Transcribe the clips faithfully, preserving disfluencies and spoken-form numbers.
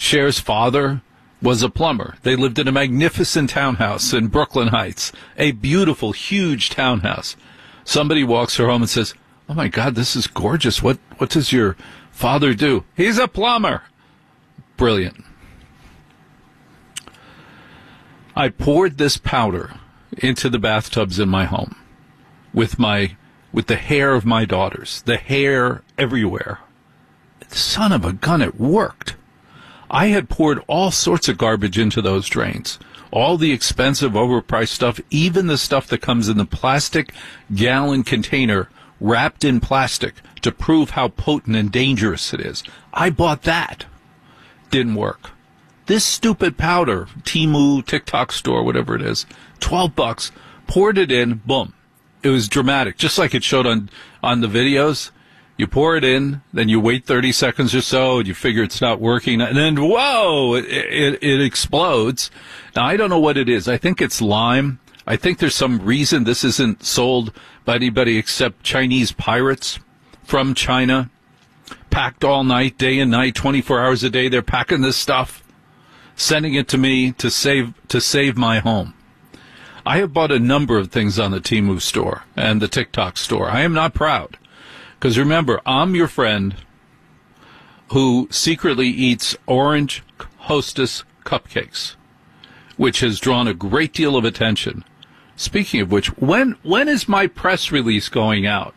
Cher's father was a plumber. They lived in a magnificent townhouse in Brooklyn Heights, a beautiful, huge townhouse. Somebody walks her home and says, "Oh, my God, this is gorgeous. What, what does your father do?" "He's a plumber." Brilliant. I poured this powder into the bathtubs in my home with my with the hair of my daughters, the hair everywhere. Son of a gun, it worked. I had poured all sorts of garbage into those drains, all the expensive, overpriced stuff, even the stuff that comes in the plastic gallon container wrapped in plastic to prove how potent and dangerous it is. I bought that. Didn't work. This stupid powder, Temu, TikTok store, whatever it is, twelve bucks, poured it in, boom. It was dramatic, just like it showed on, on the videos. You pour it in, then you wait thirty seconds or so, and you figure it's not working, and then, whoa, it, it, it explodes. Now, I don't know what it is. I think it's lime. I think there's some reason this isn't sold by anybody except Chinese pirates from China, packed all night, day and night, twenty-four hours a day. They're packing this stuff, sending it to me to save to save my home. I have bought a number of things on the Temu store and the TikTok store. I am not proud. Because remember, I'm your friend who secretly eats Orange Hostess cupcakes, which has drawn a great deal of attention. Speaking of which, when when is my press release going out?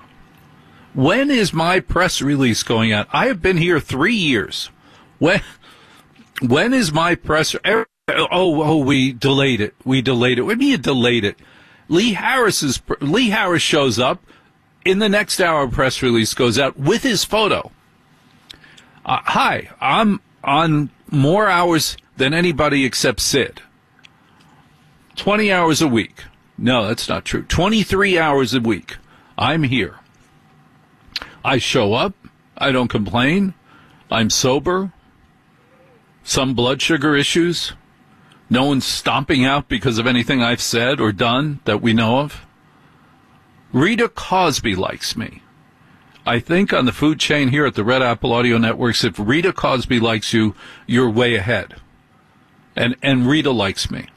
When is my press release going out? I have been here three years. When when is my press... Oh, oh, we delayed it. We delayed it. What do you mean you delayed it? Lee Harris's Lee Harris shows up. In the next hour, a press release goes out with his photo. Uh, hi, I'm on more hours than anybody except Sid. twenty hours a week. No, that's not true. twenty-three hours a week. I'm here. I show up. I don't complain. I'm sober. Some blood sugar issues. No one's stomping out because of anything I've said or done that we know of. Rita Cosby likes me. I think on the food chain here at the Red Apple Audio Networks, if Rita Cosby likes you, you're way ahead. And and Rita likes me.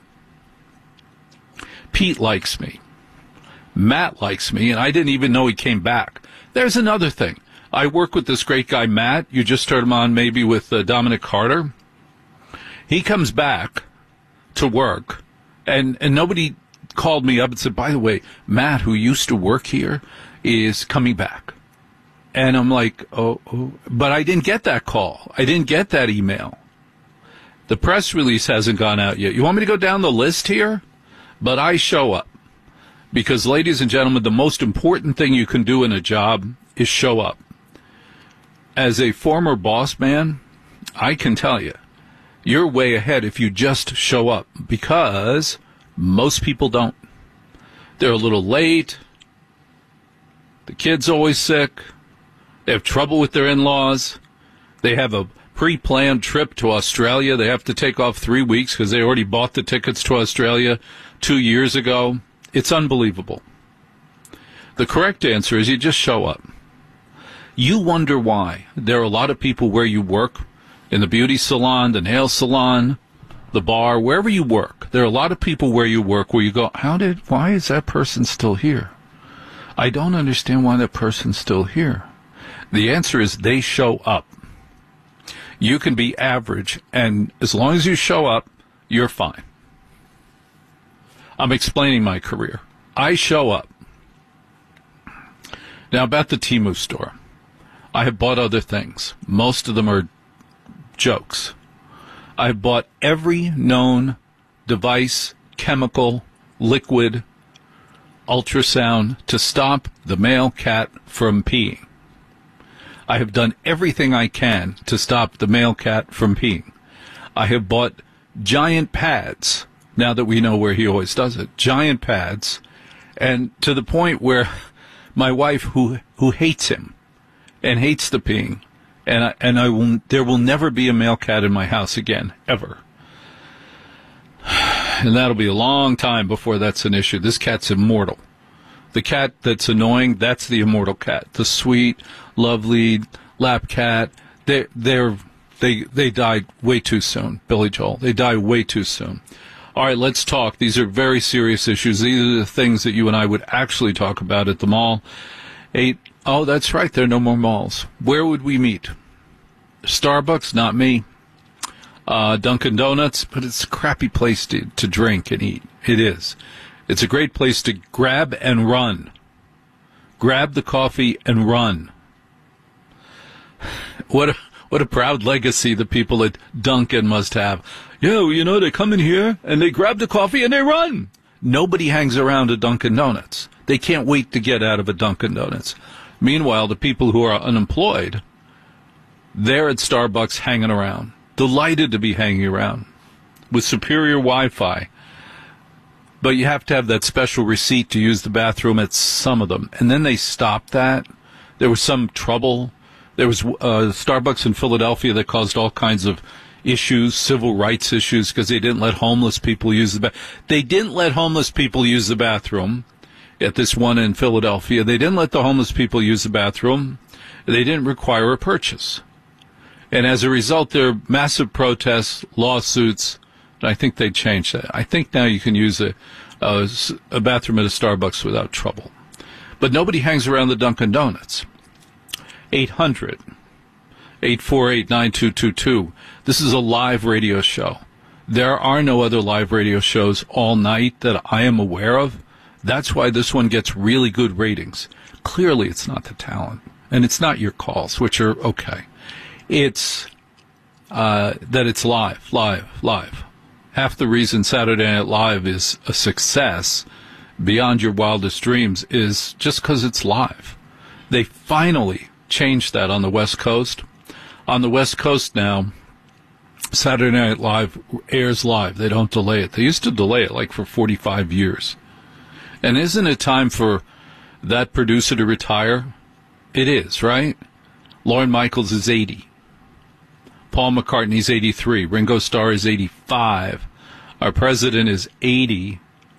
Pete likes me. Matt likes me, and I didn't even know he came back. There's another thing. I work with this great guy, Matt. You just heard him on maybe with uh, Dominic Carter. He comes back to work, and, and nobody called me up and said, by the way, Matt, who used to work here, is coming back. And I'm like, oh, oh, but I didn't get that call. I didn't get that email. The press release hasn't gone out yet. You want me to go down the list here? But I show up. Because, ladies and gentlemen, the most important thing you can do in a job is show up. As a former boss man, I can tell you, you're way ahead if you just show up. Because most people don't. They're a little late. The kid's always sick. They have trouble with their in-laws. They have a pre-planned trip to Australia. They have to take off three weeks because they already bought the tickets to Australia two years ago. It's unbelievable. The correct answer is you just show up. You wonder why. There are a lot of people where you work, in the beauty salon, the nail salon, the bar, wherever you work. There are a lot of people where you work where you go, how did, why is that person still here? I don't understand why that person's still here. The answer is they show up. You can be average, and as long as you show up, you're fine. I'm explaining my career. I show up. Now, about the Temu store. I have bought other things. Most of them are jokes. I've bought every known device, chemical, liquid, ultrasound to stop the male cat from peeing. I have done everything I can to stop the male cat from peeing. I have bought giant pads, now that we know where he always does it, giant pads, and to the point where my wife, who who hates him and hates the peeing, and I, and I will, there will never be a male cat in my house again, ever. And that'll be a long time before that's an issue. This cat's immortal. The cat that's annoying, that's the immortal cat. The sweet, lovely lap cat, they're, they're They they died way too soon, Billy Joel. They died way too soon. All right, let's talk. These are very serious issues. These are the things that you and I would actually talk about at the mall. Eight. Oh, that's right. There are no more malls. Where would we meet? Starbucks? Not me. Uh, Dunkin' Donuts? But it's a crappy place to, to drink and eat. It is. It's a great place to grab and run. Grab the coffee and run. What a, what a proud legacy the people at Dunkin' must have. Yeah, you know, they come in here and they grab the coffee and they run. Nobody hangs around at Dunkin' Donuts. They can't wait to get out of a Dunkin' Donuts. Meanwhile, the people who are unemployed, they're at Starbucks hanging around, delighted to be hanging around with superior Wi-Fi. But you have to have that special receipt to use the bathroom at some of them. And then they stopped that. There was some trouble. There was uh, Starbucks in Philadelphia that caused all kinds of issues, civil rights issues, because they didn't let homeless people use the bathroom. They didn't let homeless people use the bathroom at this one in Philadelphia. They didn't let the homeless people use the bathroom. They didn't require a purchase. And as a result, there are massive protests, lawsuits, and I think they changed that. I think now you can use a, a, a bathroom at a Starbucks without trouble. But nobody hangs around the Dunkin' Donuts. eight hundred, eight four eight, nine two two two. This is a live radio show. There are no other live radio shows all night that I am aware of. That's why this one gets really good ratings. Clearly, it's not the talent, and it's not your calls, which are okay. It's uh, that it's live, live, live. Half the reason Saturday Night Live is a success beyond your wildest dreams is just because it's live. They finally changed that on the West Coast. On the West Coast now, Saturday Night Live airs live. They don't delay it. They used to delay it like for forty-five years. And isn't it time for that producer to retire? It is, right? Lorne Michaels is eighty. Paul McCartney's eighty-three. Ringo Starr is eighty-five. Our president is eighty.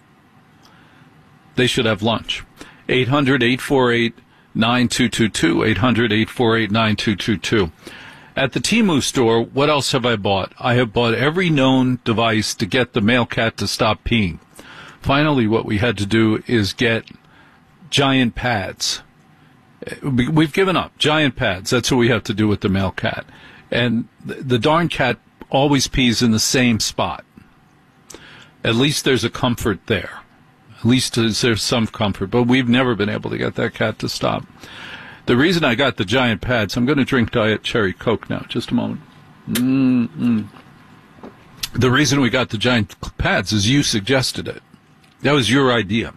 They should have lunch. eight hundred, eight four eight, nine two two two. eight hundred, eight four eight, nine two two two. At the Temu store, what else have I bought? I have bought every known device to get the male cat to stop peeing. Finally, what we had to do is get giant pads. We've given up. Giant pads. That's what we have to do with the male cat. And the darn cat always pees in the same spot. At least there's a comfort there. At least there's some comfort. But we've never been able to get that cat to stop. The reason I got the giant pads, I'm going to drink Diet Cherry Coke now. Just a moment. Mm-mm. The reason we got the giant pads is you suggested it. That was your idea.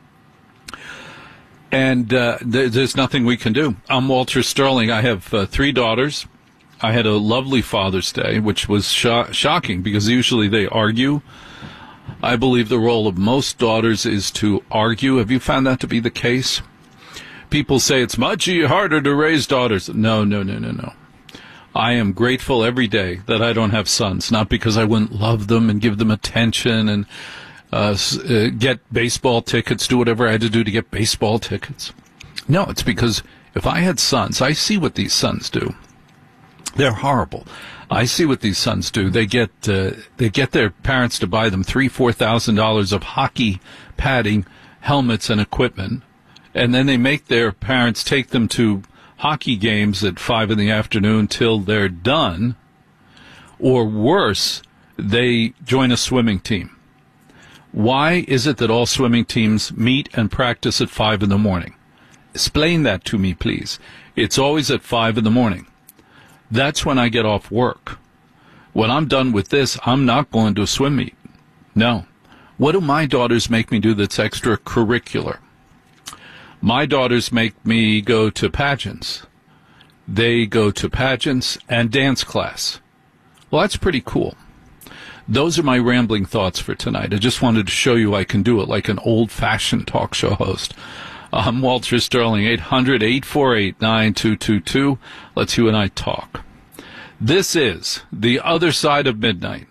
And uh, th- there's nothing we can do. I'm Walter Sterling. I have uh, three daughters. I had a lovely Father's Day, which was sho- shocking because usually they argue. I believe the role of most daughters is to argue. Have you found that to be the case? People say it's much harder to raise daughters. No, no, no, no, no. I am grateful every day that I don't have sons, not because I wouldn't love them and give them attention and uh, uh, get baseball tickets, do whatever I had to do to get baseball tickets. No, it's because if I had sons, I see what these sons do. They're horrible. I see what these sons do. They get uh, they get their parents to buy them three, four thousand dollars of hockey padding, helmets, and equipment, and then they make their parents take them to hockey games at five in the afternoon till they're done, or worse, they join a swimming team. Why is it that all swimming teams meet and practice at five in the morning? Explain that to me, please. It's always at five in the morning. That's when I get off work. When I'm done with this, I'm not going to a swim meet. No. What do my daughters make me do that's extracurricular? My daughters make me go to pageants. They go to pageants and dance class. Well, that's pretty cool. Those are my rambling thoughts for tonight. I just wanted to show you I can do it like an old-fashioned talk show host. I'm Walter Sterling, eight hundred, eight four eight, nine two two two. Let's you and I talk. This is The Other Side of Midnight.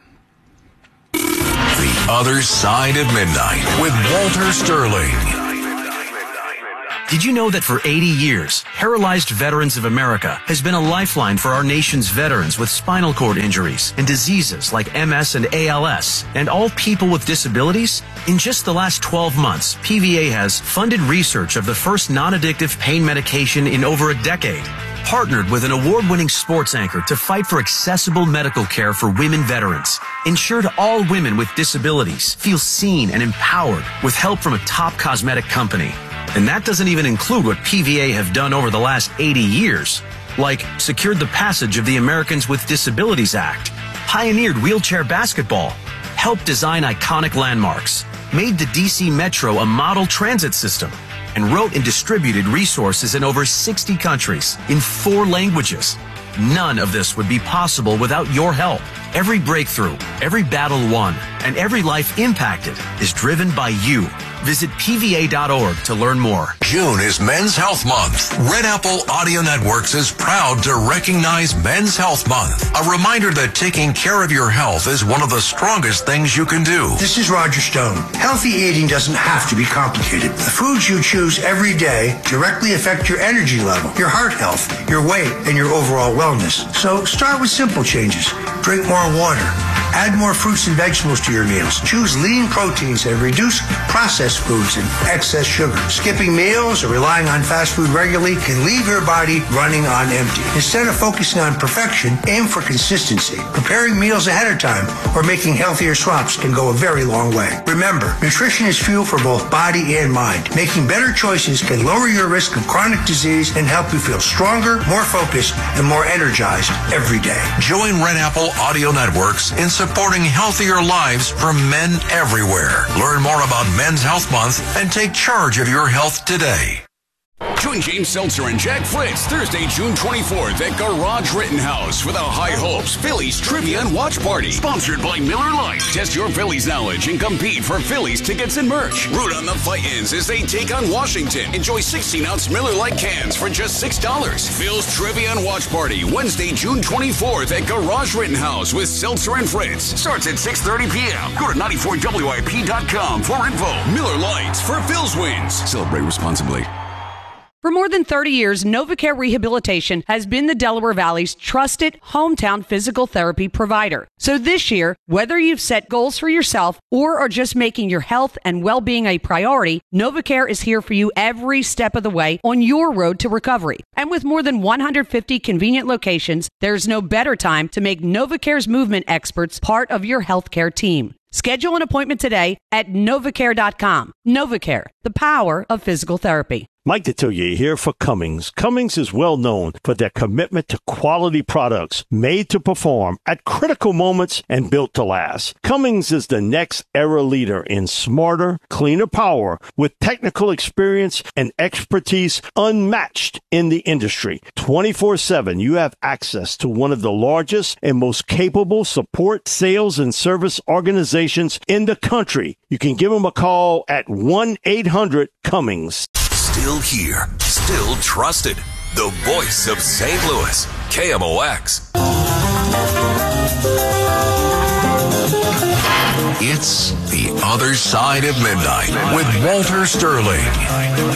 The Other Side of Midnight with Walter Sterling. Did you know that for eighty years, Paralyzed Veterans of America has been a lifeline for our nation's veterans with spinal cord injuries and diseases like M S and A L S, and all people with disabilities? In just the last twelve months, P V A has funded research of the first non-addictive pain medication in over a decade, partnered with an award-winning sports anchor to fight for accessible medical care for women veterans, ensured all women with disabilities feel seen and empowered with help from a top cosmetic company. And that doesn't even include what P V A have done over the last eighty years, like secured the passage of the Americans with Disabilities Act, pioneered wheelchair basketball, helped design iconic landmarks, made the D C Metro a model transit system, and wrote and distributed resources in over sixty countries in four languages. None of this would be possible without your help. Every breakthrough, every battle won, and every life impacted is driven by you. Visit P V A dot org to learn more. June is Men's Health Month. Red Apple Audio Networks is proud to recognize Men's Health Month. A reminder that taking care of your health is one of the strongest things you can do. This is Roger Stone. Healthy eating doesn't have to be complicated. The foods you choose every day directly affect your energy level, your heart health, your weight, and your overall wellness. So start with simple changes. Drink more water. Add more fruits and vegetables to your meals. Choose lean proteins and reduce processed foods and excess sugar. Skipping meals or relying on fast food regularly can leave your body running on empty. Instead of focusing on perfection, aim for consistency. Preparing meals ahead of time or making healthier swaps can go a very long way. Remember, nutrition is fuel for both body and mind. Making better choices can lower your risk of chronic disease and help you feel stronger, more focused, and more energized every day. Join Red Apple Audio Networks in supporting healthier lives for men everywhere. Learn more about Men's Health Month and take charge of your health today. Join James Seltzer and Jack Fritz Thursday, June twenty-fourth at Garage Rittenhouse for the High Hopes Phillies Trivia and Watch Party. Sponsored by Miller Lite. Test your Phillies knowledge and compete for Phillies tickets and merch. Root on the Titans as they take on Washington. Enjoy sixteen ounce Miller Lite cans for just six dollars. Phil's Trivia and Watch Party Wednesday, June twenty-fourth at Garage Rittenhouse with Seltzer and Fritz. Starts at six thirty p.m. Go to ninety-four W I P dot com for info. Miller Lite for Phil's wins. Celebrate responsibly. For more than thirty years, NovaCare Rehabilitation has been the Delaware Valley's trusted hometown physical therapy provider. So this year, whether you've set goals for yourself or are just making your health and well-being a priority, NovaCare is here for you every step of the way on your road to recovery. And with more than one hundred fifty convenient locations, there's no better time to make NovaCare's movement experts part of your healthcare team. Schedule an appointment today at novacare dot com. NovaCare, the power of physical therapy. Mike Detillier here for Cummings. Cummings is well known for their commitment to quality products made to perform at critical moments and built to last. Cummings is the next era leader in smarter, cleaner power with technical experience and expertise unmatched in the industry. twenty-four seven, you have access to one of the largest and most capable support, sales, and service organizations in the country. You can give them a call at one eight hundred Cummings. Still here, still trusted. The voice of Saint Louis, K M O X. It's The Other Side of Midnight with Walter Sterling.